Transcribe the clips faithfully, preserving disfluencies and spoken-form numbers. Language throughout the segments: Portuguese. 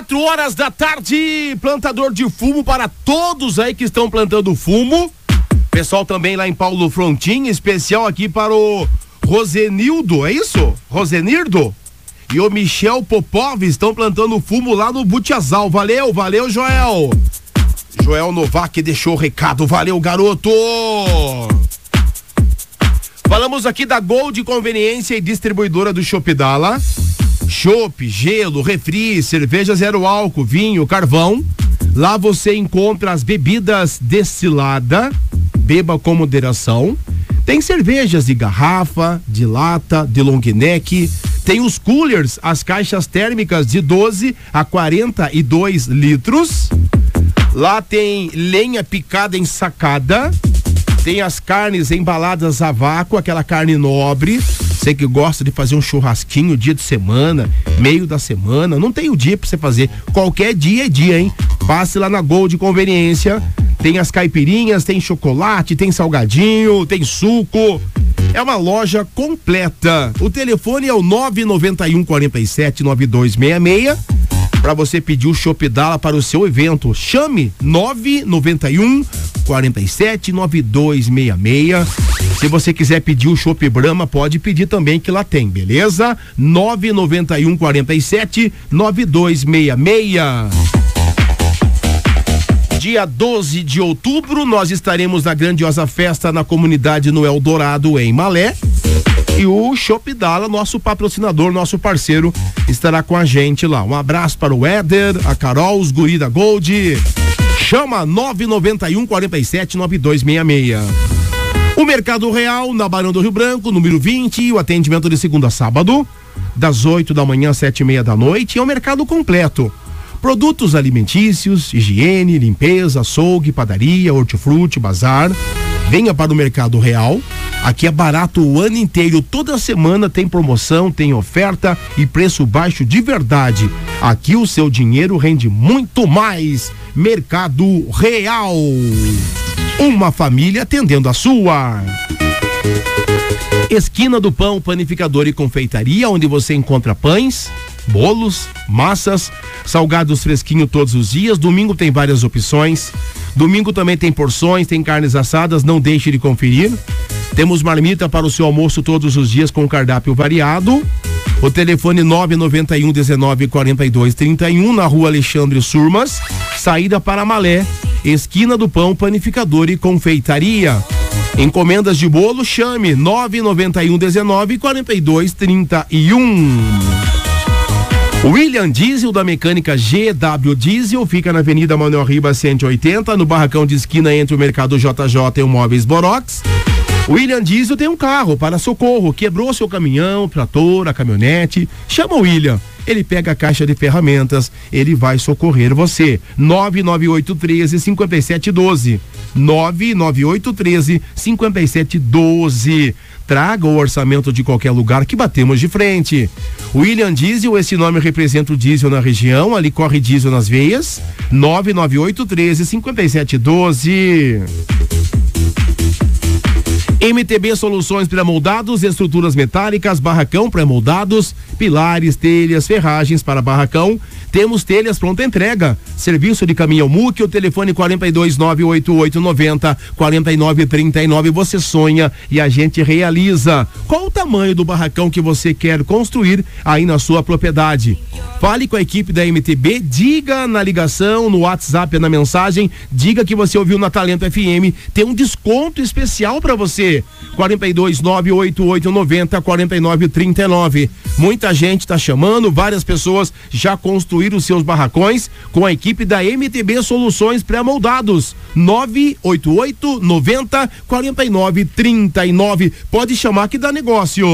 Quatro horas da tarde, plantador de fumo para todos aí que estão plantando fumo. Pessoal também lá em Paulo Frontin, especial aqui para o Rosenildo, é isso? Rosenirdo? E o Michel Popov estão plantando fumo lá no Butiazal. Valeu, valeu, Joel. Joel Novak deixou o recado. Valeu, garoto. Falamos aqui da Gold Conveniência e Distribuidora do Choppdala. Chopp, gelo, refri, cerveja zero álcool, vinho, carvão. Lá você encontra as bebidas destiladas. Beba com moderação. Tem cervejas de garrafa, de lata, de long neck. Tem os coolers, as caixas térmicas de doze a quarenta e dois litros. Lá tem lenha picada em sacada. Tem as carnes embaladas a vácuo, aquela carne nobre. Você que gosta de fazer um churrasquinho dia de semana, meio da semana, não tem o dia pra você fazer. Qualquer dia é dia, hein? Passe lá na Gold Conveniência. Tem as caipirinhas, tem chocolate, tem salgadinho, tem suco. É uma loja completa. O telefone é o nove nove um, quatro sete, nove dois seis seis. Para você pedir o Choppdala para o seu evento, chame nove nove um, quatro sete, nove dois seis seis. Se você quiser pedir o Chopp Brahma, pode pedir também que lá tem, beleza? nove nove um, quatro sete, nove dois seis seis. Dia doze de outubro, nós estaremos na grandiosa festa na comunidade no Eldorado, em Malé. E o Choppdala, nosso patrocinador, nosso parceiro, estará com a gente lá. Um abraço para o Éder, a Carol, os guri da Gold. Chama nove nove um, quatro sete, nove dois seis seis. O Mercado Real, na Barão do Rio Branco, número vinte, o atendimento de segunda a sábado, das oito da manhã às sete e meia da noite. É um mercado completo. Produtos alimentícios, higiene, limpeza, açougue, padaria, hortifruti, bazar. Venha para o Mercado Real. Aqui é barato o ano inteiro. Toda semana tem promoção, tem oferta e preço baixo de verdade. Aqui o seu dinheiro rende muito mais. Mercado Real. Uma família atendendo a sua. Esquina do Pão, Panificador e Confeitaria, onde você encontra pães, bolos, massas, salgados fresquinho todos os dias. Domingo tem várias opções. Domingo também tem porções, tem carnes assadas, não deixe de conferir. Temos marmita para o seu almoço todos os dias com cardápio variado. O telefone nove nove um, dezenove, quarenta e dois, trinta e um, na rua Alexandre Surmas, saída para Malé, esquina do Pão, Panificador e Confeitaria. Encomendas de bolo, chame nove nove um, dezenove, quarenta e dois, trinta e um. William Diesel, da mecânica G W Diesel, fica na Avenida Manuel Ribas cento e oitenta, no barracão de esquina entre o Mercado J J e o Móveis Borox. William Diesel tem um carro para socorro, quebrou seu caminhão, trator, a caminhonete, chama o William. Ele pega a caixa de ferramentas, ele vai socorrer você. nove nove oito um três, cinco sete um dois. nove nove oito um três, cinco sete um dois. Traga o orçamento de qualquer lugar que batemos de frente. William Diesel, esse nome representa o diesel na região, ali corre diesel nas veias. nove nove oito um três, cinco sete um dois. M T B Soluções Pré-Moldados, estruturas metálicas, barracão pré-moldados, pilares, telhas, ferragens para barracão. Temos telhas pronta entrega. Serviço de caminhão M U C, o telefone quarenta e dois, nove oito oito, noventa, quarenta e nove, trinta e nove. Você sonha e a gente realiza. Qual o tamanho do barracão que você quer construir aí na sua propriedade? Fale com a equipe da M T B, diga na ligação, no WhatsApp, na mensagem, diga que você ouviu na Talento F M, tem um desconto especial para você. quarenta e dois, nove oito oito, noventa, quarenta e nove, trinta e nove. Muita gente está chamando, várias pessoas já construíram os seus barracões com a equipe da M T B Soluções Pré-Moldados. nove oito oito, noventa, quarenta e nove, trinta e nove. Pode chamar que dá negócio.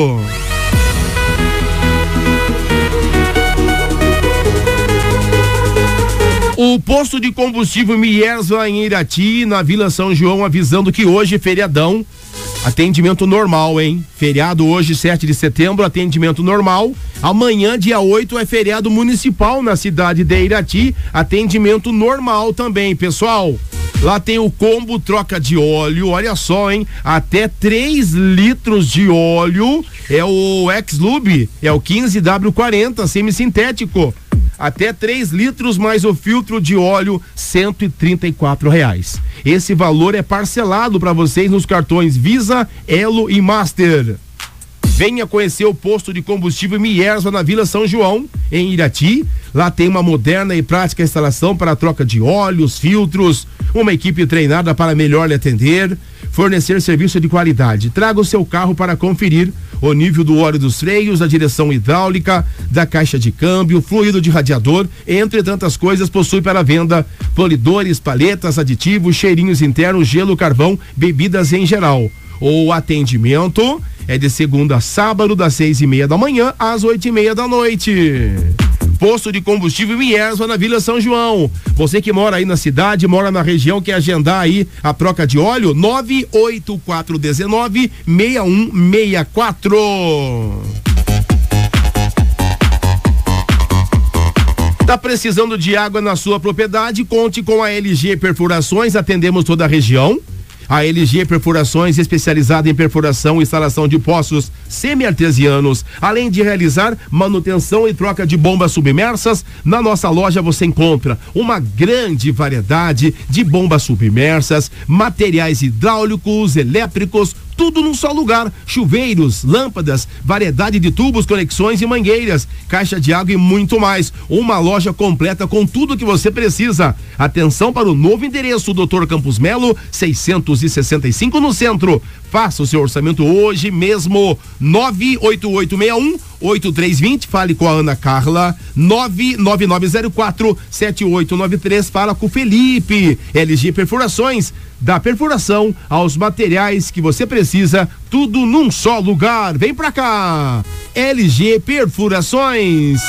O posto de combustível Mierza em Irati, na Vila São João, avisando que hoje é feriadão. Atendimento normal, hein? Feriado hoje, sete de setembro, atendimento normal. Amanhã, dia oito, é feriado municipal na cidade de Irati. Atendimento normal também, pessoal. Lá tem o combo troca de óleo, olha só, hein? Até três litros de óleo. É o X-Lube, é o quinze W quarenta, semissintético. até três litros mais o filtro de óleo, cento e trinta e quatro reais. Esse valor é parcelado para vocês nos cartões Visa, Elo e Master. Venha conhecer o posto de combustível Mierza na Vila São João, em Irati. Lá tem uma moderna e prática instalação para a troca de óleos, filtros, uma equipe treinada para melhor lhe atender, fornecer serviço de qualidade. Traga o seu carro para conferir o nível do óleo dos freios, da direção hidráulica, da caixa de câmbio, fluido de radiador, entre tantas coisas. Possui para venda polidores, paletas, aditivos, cheirinhos internos, gelo, carvão, bebidas em geral. O atendimento é de segunda a sábado, das seis e meia da manhã às oito e meia da noite. Posto de combustível Mierza na Vila São João. Você que mora aí na cidade, mora na região, quer agendar aí a troca de óleo? nove oito quatro um nove, seis um seis quatro. Tá precisando de água na sua propriedade? Conte com a L G Perfurações, atendemos toda a região. A L G Perfurações, especializada em perfuração e instalação de poços semi-artesianos, além de realizar manutenção e troca de bombas submersas. Na nossa loja você encontra uma grande variedade de bombas submersas, materiais hidráulicos, elétricos, tudo num só lugar: chuveiros, lâmpadas, variedade de tubos, conexões e mangueiras, caixa de água e muito mais. Uma loja completa com tudo que você precisa. Atenção para o novo endereço, doutor Campos Melo, seiscentos e sessenta e cinco no centro. Faça o seu orçamento hoje mesmo. nove oito oito seis um, oito três dois zero. Fale com a Ana Carla. nove nove nove zero quatro, sete oito nove três. Fala com o Felipe. L G Perfurações, da perfuração aos materiais que você precisa, tudo num só lugar. Vem pra cá. L G Perfurações.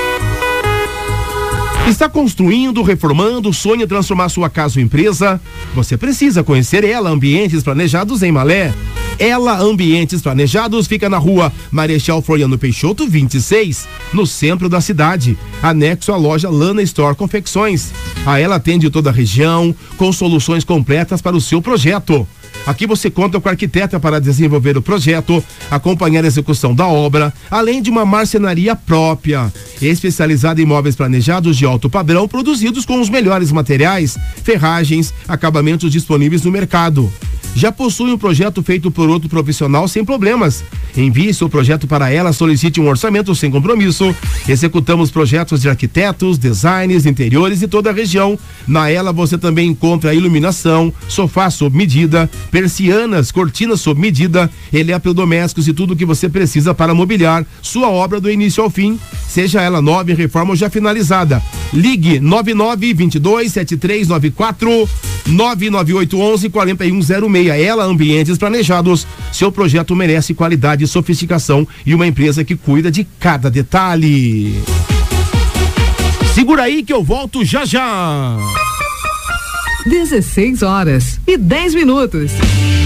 Está construindo, reformando, sonha em transformar sua casa ou empresa? Você precisa conhecer Ela Ambientes Planejados em Malé. Ela Ambientes Planejados fica na rua Marechal Floriano Peixoto vinte e seis, no centro da cidade, anexo à loja Lana Store Confecções. A Ela atende toda a região, com soluções completas para o seu projeto. Aqui você conta com a arquiteta para desenvolver o projeto, acompanhar a execução da obra, além de uma marcenaria própria, especializada em móveis planejados de alto padrão, produzidos com os melhores materiais, ferragens, acabamentos disponíveis no mercado. Já possui um projeto feito por outro profissional sem problemas? Envie seu projeto para Ela, solicite um orçamento sem compromisso. Executamos projetos de arquitetos, designs, interiores e toda a região. Na Ela você também encontra iluminação, sofá sob medida, persianas, cortinas sob medida, eletrodomésticos e tudo o que você precisa para mobiliar sua obra do início ao fim. Seja ela nova, em reforma ou já finalizada. Ligue nove nove dois dois sete três nove quatro, nove nove oito um um quatro um zero seis. Ela Ambientes Planejados. Seu projeto merece qualidade, sofisticação e uma empresa que cuida de cada detalhe. Segura aí que eu volto já já. dezesseis horas e dez minutos.